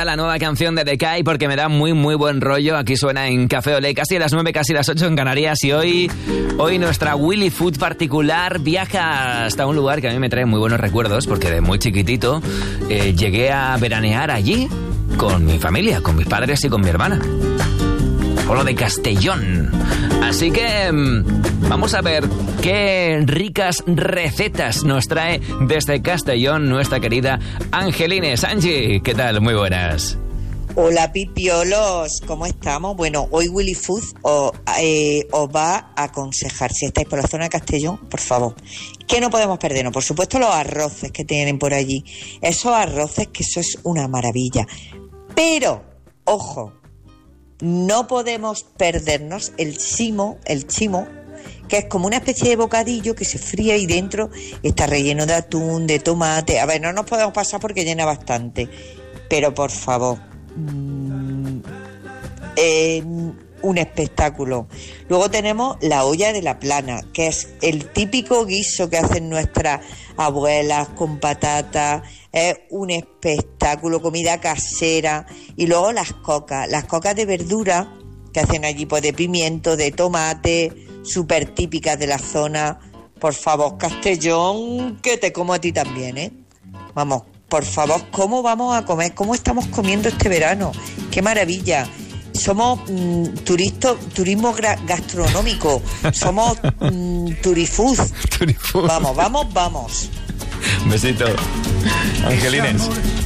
La nueva canción de Decay porque me da muy buen rollo. Aquí suena en Café Olé, casi a las 9, casi a las 8 en Canarias. Y hoy nuestra Willy Food particular viaja hasta un lugar que a mí me trae muy buenos recuerdos, porque de muy chiquitito llegué a veranear allí con mi familia, con mis padres y con mi hermana. Pueblo de Castellón. Así que vamos a ver qué ricas recetas nos trae desde Castellón nuestra querida Angelines. Angie, ¿qué tal? Muy buenas. Hola pipiolos, ¿cómo estamos? Bueno, hoy Willy Food os va a aconsejar, si estáis por la zona de Castellón, por favor, que no podemos perdernos, por supuesto, los arroces que tienen por allí. Esos arroces, que eso es una maravilla. Pero, ojo, no podemos perdernos el chimo, que es como una especie de bocadillo que se fríe y dentro está relleno de atún, de tomate. A ver, no nos podemos pasar porque llena bastante, pero por favor, un espectáculo. Luego tenemos la olla de la plana, que es el típico guiso que hacen nuestras abuelas con patatas. Es un espectáculo, comida casera. Y luego las cocas de verdura que hacen allí, pues de pimiento, de tomate, súper típicas de la zona. Por favor, Castellón, que te como a ti también, ¿eh? Vamos, por favor, ¿cómo vamos a comer? ¿Cómo estamos comiendo este verano? ¡Qué maravilla! Somos turismo gastronómico. Somos Turifood. Turifood. Vamos. Besito. Angelines.